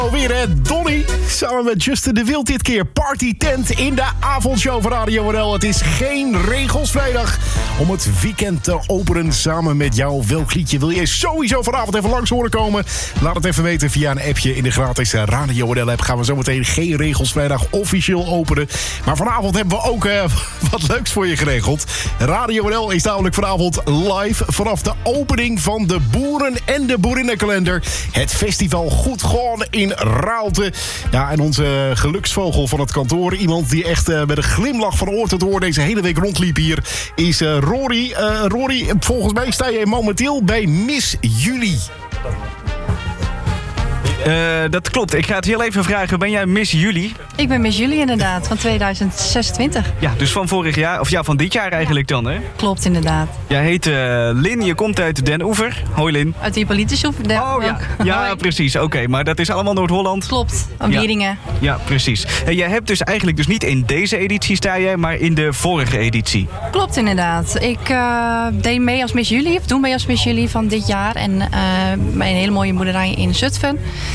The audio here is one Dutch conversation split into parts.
Alweer hè, Donny, samen met Justin de Wild dit keer. Party Tent in de avondshow van Radio NL. Het is geen regels vrijdag om het weekend te openen samen met jou. Welk liedje wil je sowieso vanavond even langs horen komen? Laat het even weten via een appje in de gratis Radio NL app. Gaan we zometeen geen regels vrijdag officieel openen. Maar vanavond hebben we ook wat leuks voor je geregeld. Radio NL is namelijk vanavond live vanaf de opening van de Boeren- en de Boerinnenkalender. Het festival Goed Gewoon in Raalte. Ja, en onze geluksvogel van het kantoor, iemand die echt met een glimlach van oor tot oor deze hele week rondliep hier, is Rory. Rory, volgens mij sta je momenteel bij Miss Julie. Dat klopt. Ik ga het heel even vragen. Ben jij Miss Julie? Ik ben Miss Julie inderdaad, van 2026. Ja, dus van vorig jaar, of ja, van dit jaar eigenlijk dan, hè? Klopt inderdaad. Jij heet Lin, je komt uit Den Oever. Hoi Lin. Uit die politische hoef. Oh ja, ja Hoi. Precies. Oké, maar dat is allemaal Noord-Holland? Klopt, op Wieringen. Ja, precies. En jij hebt dus eigenlijk dus niet in deze editie sta jij, maar in de vorige editie. Klopt inderdaad. Ik deed mee als Miss Julie, of doe mee als Miss Julie van dit jaar. En bij een hele mooie boerderij in Zutphen.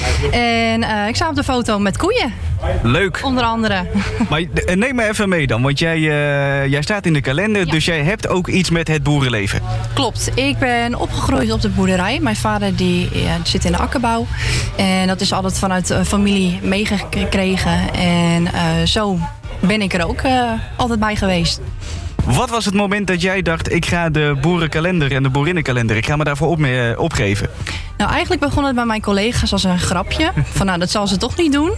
En ik sta op de foto met koeien. Leuk. Onder andere. Maar neem me even mee dan, want jij staat in de kalender, Ja. dus jij hebt ook iets met het boerenleven. Klopt. Ik ben opgegroeid op de boerderij. Mijn vader die zit in de akkerbouw. En dat is altijd vanuit familie meegekregen. En zo ben ik er ook altijd bij geweest. Wat was het moment dat jij dacht, ik ga de boerenkalender en de boerinnenkalender, ik ga me daarvoor opgeven? Nou, eigenlijk begon het bij mijn collega's als een grapje. Van nou, dat zal ze toch niet doen.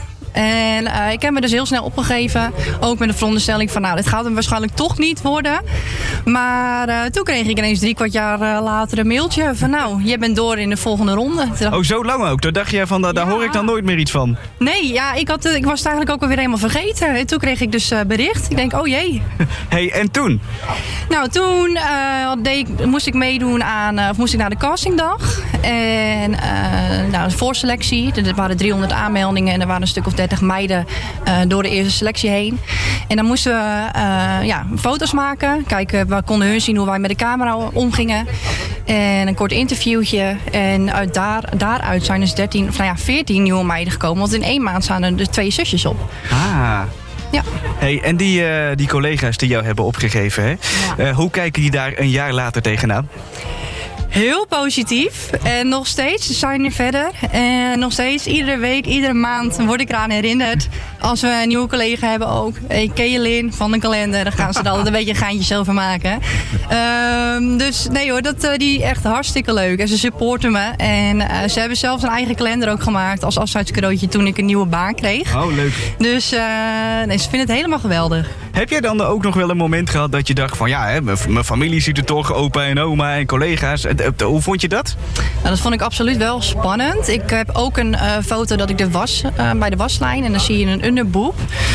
En ik heb me dus heel snel opgegeven. Ook met de veronderstelling van nou, dit gaat hem waarschijnlijk toch niet worden. Maar toen kreeg ik ineens 3/4 jaar later een mailtje van nou, je bent door in de volgende ronde. Oh, zo lang ook? Toen dacht jij van, daar hoor ik dan nooit meer iets van. Nee, ja, ik was het eigenlijk ook alweer helemaal vergeten. En toen kreeg ik dus bericht. Ik denk, oh jee. Hey, en toen? Nou, toen moest ik meedoen moest ik naar de castingdag. En nou, de voorselectie. Er waren 300 aanmeldingen en er waren een stuk of 30 meiden door de eerste selectie heen. En dan moesten we foto's maken. Kijken, we konden hun zien hoe wij met de camera omgingen. En een kort interviewtje. En daaruit zijn dus 14 nieuwe meiden gekomen. Want in 1 maand staan er dus 2 zusjes op. Ah. Ja. Hey, en die collega's die jou hebben opgegeven, hè? Ja. Hoe kijken die daar een jaar later tegenaan? Heel positief. En nog steeds, ze zijn nu verder. En nog steeds, iedere week, iedere maand word ik eraan herinnerd. Als we een nieuwe collega hebben ook. Hey, ken je Lin van de kalender? Dan gaan ze er altijd een beetje geintjes over maken. Dus nee hoor, die echt hartstikke leuk. En ze supporten me. En ze hebben zelfs een eigen kalender ook gemaakt als afscheidscadeautje toen ik een nieuwe baan kreeg. Oh, leuk. Dus nee, ze vinden het helemaal geweldig. Heb jij dan ook nog wel een moment gehad dat je dacht van ja, hè, mijn familie ziet er toch, opa en oma en collega's. Hoe vond je dat? Nou, dat vond ik absoluut wel spannend. Ik heb ook een foto dat ik bij de waslijn en dan zie je een underboob.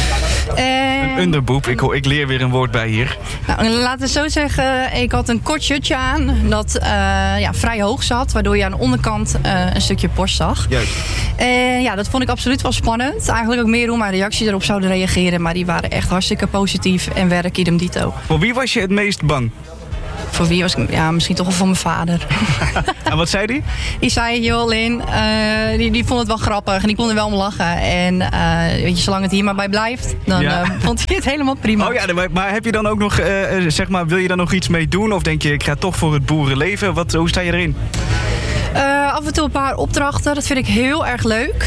Een underboob, ik leer weer een woord bij hier. Nou, laten we zo zeggen, ik had een kort shirtje aan dat vrij hoog zat, waardoor je aan de onderkant een stukje borst zag. Juist. En ja, dat vond ik absoluut wel spannend. Eigenlijk ook meer hoe mijn reactie erop zouden reageren, maar die waren echt hartstikke positief en werk idem dito. Voor wie was je het meest bang? Voor wie was ik? Ja, misschien toch wel voor mijn vader. En wat zei die? Die zei, joh Lin, die vond het wel grappig en die kon er wel om lachen. En weet je, zolang het hier maar bij blijft, dan vond hij het helemaal prima. Oh ja, maar heb je dan ook nog, wil je dan nog iets mee doen? Of denk je, ik ga toch voor het boerenleven? Hoe sta je erin? Af en toe een paar opdrachten, dat vind ik heel erg leuk.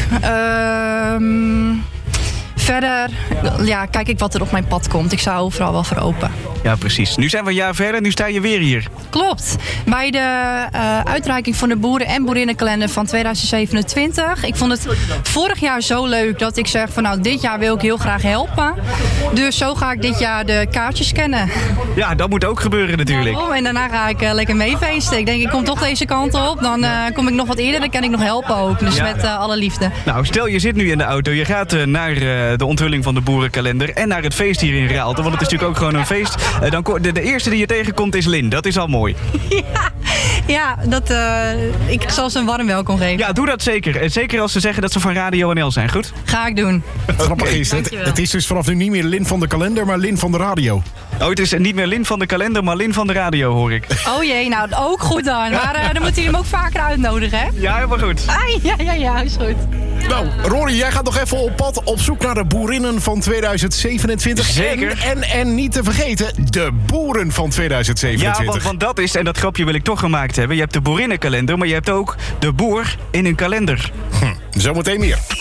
Verder kijk ik wat er op mijn pad komt. Ik sta overal wel voor open. Ja, precies. Nu zijn we een jaar verder, nu sta je weer hier. Klopt. Bij de uitreiking van de Boeren- en Boerinnenkalender van 2027. Ik vond het vorig jaar zo leuk dat ik zeg van nou, dit jaar wil ik heel graag helpen. Dus zo ga ik dit jaar de kaartjes scannen. Ja, dat moet ook gebeuren natuurlijk. En daarna ga ik lekker meefeesten. Ik denk, ik kom toch deze kant op. Dan kom ik nog wat eerder, dan kan ik nog helpen ook. Dus met alle liefde. Nou, stel je zit nu in de auto. Je gaat naar de onthulling van de Boerenkalender en naar het feest hier in Raalte. Want het is natuurlijk ook gewoon een feest. De eerste die je tegenkomt is Lin. Dat is al mooi. Ik zal ze een warm welkom geven. Ja, doe dat zeker. En zeker als ze zeggen dat ze van Radio NL zijn, goed? Ga ik doen. Het grappige is, het is dus vanaf nu niet meer Lin van de kalender, maar Lin van de radio. Oh, het is niet meer Lin van de kalender, maar Lin van de radio, hoor ik. Oh jee, nou ook goed dan. Maar dan moet hij hem ook vaker uitnodigen, hè? Ja, helemaal goed. Ja, is goed. Nou, Rory, jij gaat nog even op pad op zoek naar de boerinnen van 2027. Zeker. En niet te vergeten, de boeren van 2027. Ja, want dat is, en dat grapje wil ik toch gemaakt hebben... je hebt de boerinnenkalender, maar je hebt ook de boer in een kalender. Zometeen meer.